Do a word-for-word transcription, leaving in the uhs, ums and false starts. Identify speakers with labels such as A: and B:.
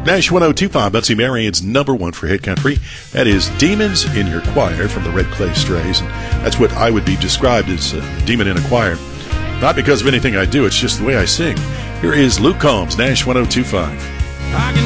A: Nash one oh two point five, Betsy Marion's number one for hit country. That is Demons in Your Choir from the Red Clay Strays. And that's what I would be described as a demon in a choir. Not because of anything I do, it's just the way I sing. Here is Luke Combs, Nash one oh two point five.